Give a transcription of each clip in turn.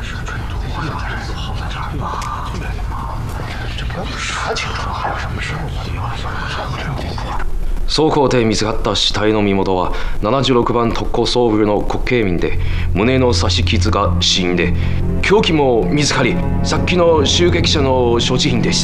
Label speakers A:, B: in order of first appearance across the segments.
A: 走行で見つかった死体の身元は76番特攻総部の国警民で、胸の刺し傷が死因で、凶器も見つかり、さっきの襲撃者の所持品でした。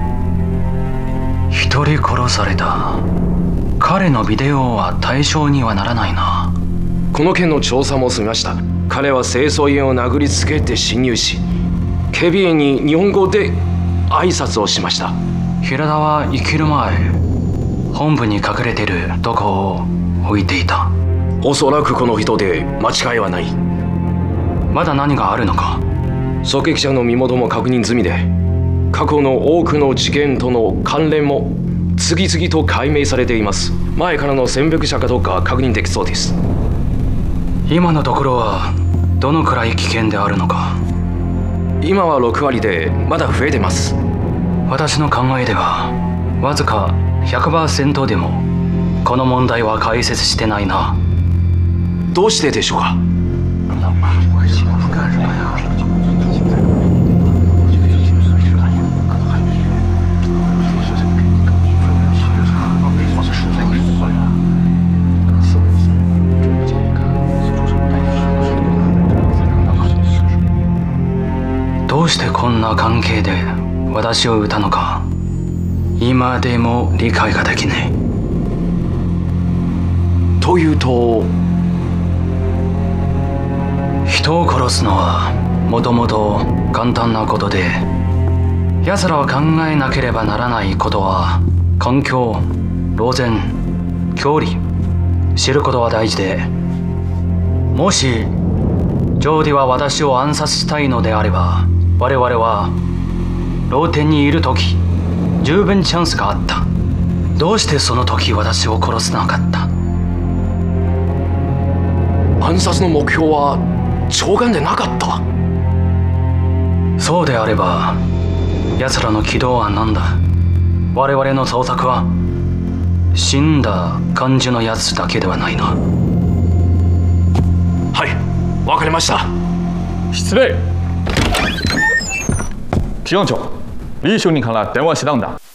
B: 一人殺された。彼のビデオは対象にはならないな。
A: この件の調査も済みました。彼は清掃員を殴りつけて侵入し、警備員に日本語で挨拶をしました。
B: 平田は生きる前、本部に隠れてるとこを置いていた。
A: おそらくこの人で間違いはない。
B: まだ何があるのか。
A: 狙撃者の身元も確認済みで、過去の多くの事件との関連も次々と解明されています。前からの潜伏者かどうか確認できそうです。
B: 今のところはどのくらい危険であるのか。
A: 今は6割でまだ増えてます。
B: 私の考えではわずか 100% でもこの問題は解決してないな。
A: どうしてでしょうか。
B: どうしてこんな関係で私を撃ったのか、今でも理解ができない。
A: というと、
B: 人を殺すのはもともと簡単なことで、奴らは考えなければならないことは環境、老前、距離、知ることは大事で、もしジョーディは私を暗殺したいのであれば、我々は老店にいる時十分チャンスがあった。どうしてその時私を殺さなかった。
A: 暗殺の目標は長官でなかった。
B: そうであれば奴らの起動案なんだ。我々の捜索は死んだ感じのやつだけではないな。
A: はい、わかりました。
C: 失礼。기관총李兄，你看了电话系统的。